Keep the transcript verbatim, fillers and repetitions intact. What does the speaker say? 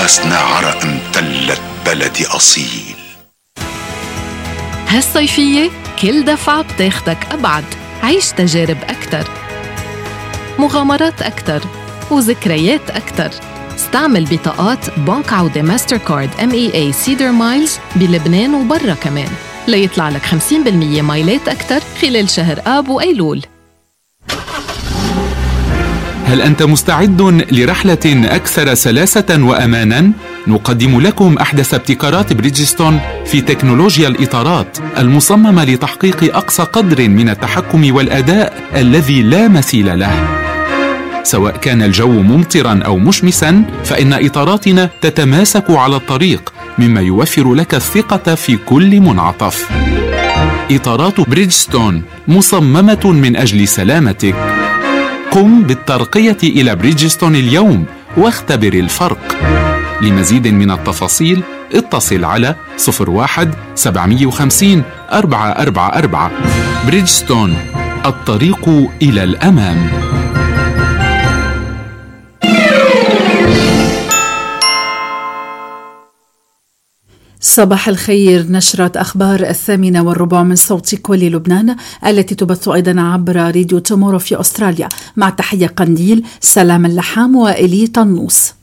وزن عرق امتلت بلدي أصيل. هالصيفية كل دفعة بتاخدك أبعد، عيش تجارب أكتر، مغامرات أكتر، وذكريات أكتر. استعمل بطاقات بنك عودة ماستر كارد إم إي إيه سيدر مايلز بلبنان وبرا كمان ليطلع لك خمسين بالمية مايلات أكتر خلال شهر آب وأيلول. هل أنت مستعد لرحلة أكثر سلاسة وأماناً؟ نقدم لكم أحدث ابتكارات بريدجستون في تكنولوجيا الإطارات المصممة لتحقيق أقصى قدر من التحكم والأداء الذي لا مثيل له. سواء كان الجو ممطراً أو مشمساً، فإن إطاراتنا تتماسك على الطريق، مما يوفر لك الثقة في كل منعطف. إطارات بريدجستون مصممة من أجل سلامتك. قم بالترقية إلى بريدجستون اليوم واختبر الفرق. لمزيد من التفاصيل اتصل على صفر واحد سبعمية وخمسين أربعة أربعة أربعة. بريدجستون، الطريق إلى الأمام. صباح الخير، نشرة أخبار الثامنة والربع من صوت كل لبنان التي تبث أيضا عبر راديو تومورو في أستراليا. مع تحية قنديل، سلام اللحام وإلي طنوس.